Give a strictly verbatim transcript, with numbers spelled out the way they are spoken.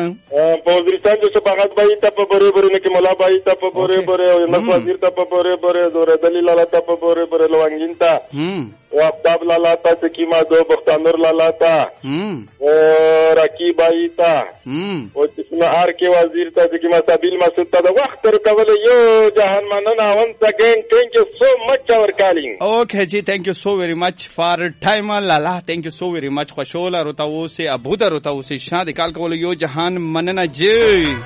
په وزیرستان جو شفاعت بھائی ته په بره بره نه کې مولا بھائی ته په بره بره او نس وزیر ته په بره بره زور دلی لالا ته په بره بره لوانګین ته او عبداب لالا ته سکیما دو بختانور لالا ته او راکی بھائی ته او چې آر کې وزیر ته سکیما سابیل مسعود ته د وخت تر کول یو جهان مننه once again thank you so much our calling. Okay ji, thank you so very much for time lala, thank you so very much. خوشولا روتا و سے ابودا روتا و سے شاد کال کول یو جهان مننه جی.